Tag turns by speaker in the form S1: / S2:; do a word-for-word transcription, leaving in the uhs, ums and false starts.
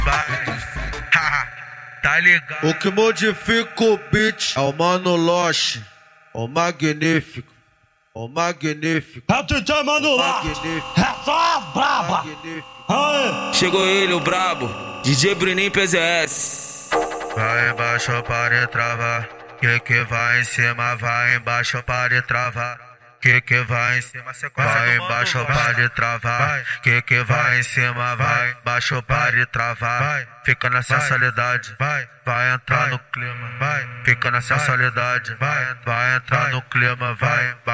S1: Tá ligado?
S2: O que modifica o beat é o Mano Loche, o magnífico, o magnífico.
S3: É o D J Mano Loche, é só as braba. Aê.
S4: Chegou ele, o brabo, D J Bruninho P Z S.
S1: Vai embaixo para travar, que que vai em cima, vai embaixo para travar. Que que vai em cima, vai embaixo para travar. Que que vai em cima, vai embaixo para travar. Fica na sensualidade, vai, vai entrar no clima, vai. Fica na sensualidade, vai, vai entrar no clima, vai.